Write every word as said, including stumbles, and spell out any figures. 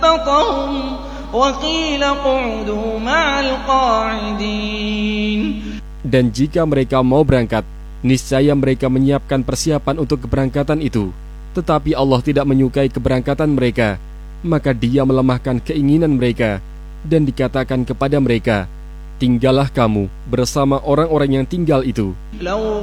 خططهم وقيل اقعدوا مع القاعدين. Dan jika mereka mau berangkat, niscaya mereka menyiapkan persiapan untuk keberangkatan itu. Tetapi Allah tidak menyukai keberangkatan mereka, maka Dia melemahkan keinginan mereka dan dikatakan kepada mereka, tinggallah kamu bersama orang-orang yang tinggal itu. لو